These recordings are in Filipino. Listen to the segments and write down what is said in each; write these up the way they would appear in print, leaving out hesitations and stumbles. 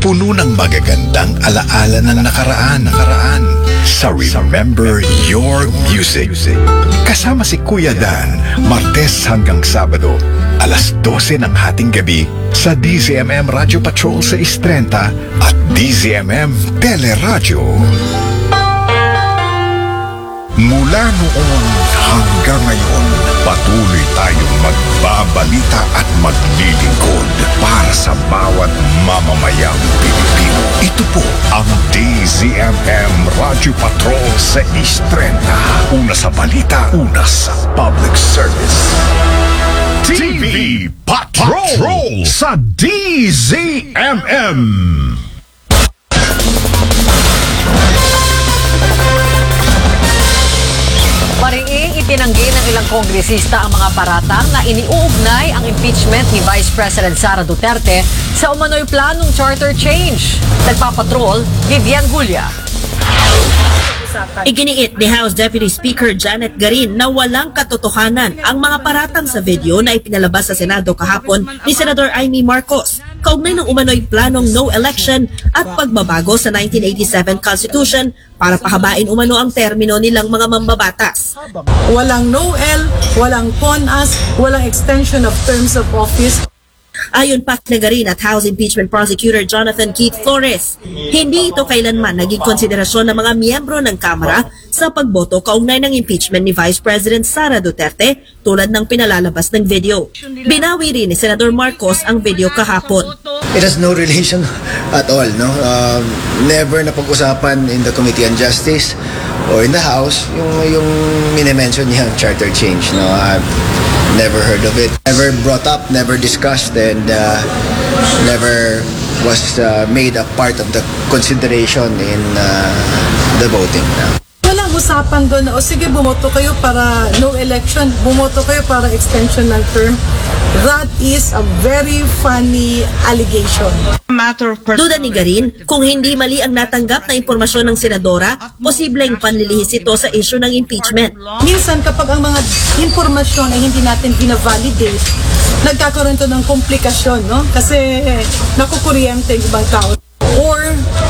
puno ng magagandang alaala ng nakaraan sa Remember Your Music. Kasama si Kuya Dan, Martes hanggang Sabado, alas 12 ng hating gabi sa DZMM Radio Patrol sa 630 at DZMM Teleradyo. Mula noon hanggang ngayon, patuloy tayong magbabalita at maglilingkod para sa bawat mamamayang Pilipino. Ito po ang DZMM Radio Patrol sa 630. Una sa balita, una sa public service. TV Patrol sa DZMM. Mariing itinanggi ng ilang kongresista ang mga paratang na iniuugnay ang impeachment ni Vice President Sara Duterte sa umano'y planong charter change. Nagpapatrol, Vivian Gulia. Iginiit ni House Deputy Speaker Janet Garin na walang katotohanan ang mga paratang sa video na ipinalabas sa Senado kahapon ni Senador Amy Marcos kaugnay ng umano'y planong no election at pagbabago sa 1987 Constitution para pahabain umano ang termino nilang mga mambabatas. Walang no-el, walang CONAS, walang extension of terms of office. Ayon pa kina Garin at House Impeachment Prosecutor Jonathan Keith Flores, hindi ito kailanman naging konsiderasyon ng mga miyembro ng Kamara sa pagboto kaugnay ng impeachment ni Vice President Sara Duterte tulad ng pinalalabas ng video. Binawi rin ni Senador Marcos ang video kahapon. It has no relation at all, no? Never na pag-usapan in the Committee on Justice or in the House yung minimension niya charter change, no? I've never heard of it. Never brought up, never discussed, and never was made a part of the consideration in the voting. Walang usapan doon na, o sige, bumoto kayo para no election, bumoto kayo para extension ng term. That is a very funny allegation. Duda ni Garin, kung hindi mali ang natanggap na impormasyon ng senadora, posibleng panlilihis ito sa issue ng impeachment. Minsan kapag ang mga impormasyon ay hindi natin pina-validate, nagkakaroon ito ng komplikasyon, no? Kasi nakukuryente yung ibang tao. Or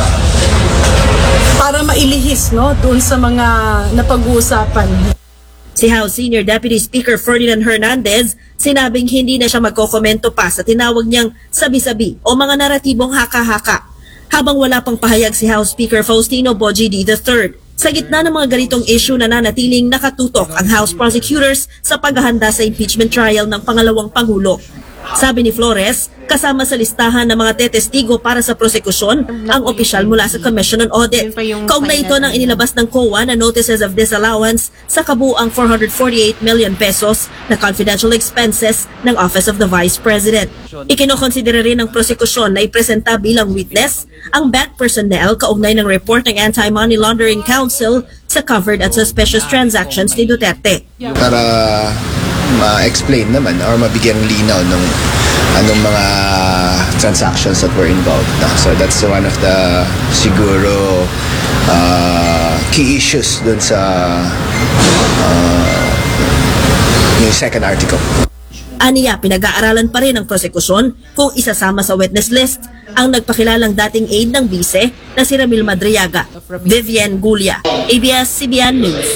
para mailihis, no, doon sa mga napag-uusapan. Si House Senior Deputy Speaker Ferdinand Hernandez, sinabing hindi na siya magkokomento pa sa tinawag niyang sabi-sabi o mga naratibong haka-haka. Habang wala pang pahayag si House Speaker Faustino Boji III, sa gitna ng mga ganitong issue na nanatiling nakatutok ang House prosecutors sa paghahanda sa impeachment trial ng pangalawang Pangulo. Sabi ni Flores, kasama sa listahan ng mga tetestigo para sa prosekusyon ang opisyal mula sa Commission on Audit. Kaugnay ito ng inilabas ng COA na notices of disallowance sa kabuang 448 million pesos na confidential expenses ng Office of the Vice President. Ikinokonsidera rin ng prosekusyon na ipresenta bilang witness ang bank personnel kaugnay ng report ng Anti-Money Laundering Council sa covered at suspicious transactions ni Duterte. Para ma-explain naman or mabigyan linaw ng anong mga transactions that were involved. No? So that's one of the siguro key issues dun sa yung second article. Aniya, pinag-aaralan pa rin ng prosekusyon kung isasama sa witness list ang nagpakilalang dating aide ng bise na si Ramil Madriaga. Vivian Gulia, ABS-CBN News.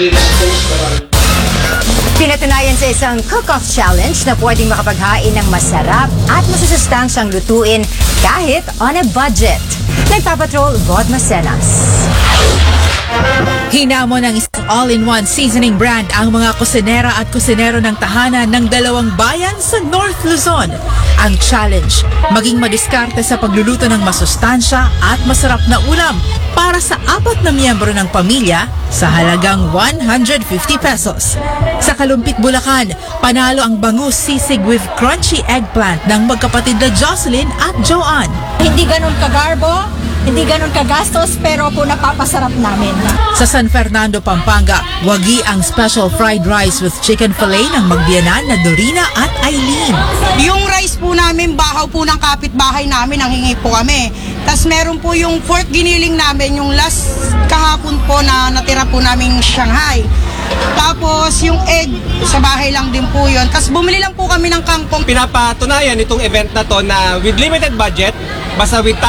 Pinatunayan sa isang cook-off challenge na pwedeng makapaghain ng masarap at masusustansyang lutuin kahit on a budget. Nagpapatrol, Vod Macenas. Hinamon ng isang all-in-one seasoning brand ang mga kusinera at kusinero ng tahanan ng dalawang bayan sa North Luzon. Ang challenge, maging madiskarte sa pagluluto ng masustansya at masarap na ulam para sa 4 na miyembro ng pamilya sa halagang 150 pesos. Sa Kalumpit, Bulacan, panalo ang bangus sisig with crunchy eggplant ng magkapatid na Jocelyn at Joanne. Hindi ganun kagarbo, hindi ganun kagastos, pero po napapasarap namin. Sa San Fernando, Pampanga, wagi ang special fried rice with chicken fillet ng magbiyanan na Dorina at Eileen. Yung rice po namin, bahaw po ng kapitbahay namin, ang hingi po kami. Tapos meron po yung pork giniling namin, yung last kahapon po na natira po namin Shanghai. Tapos yung egg, sa bahay lang din po yun. Tapos bumili lang po kami ng kangkong. Pinapatunayan itong event na to na with limited budget, basta with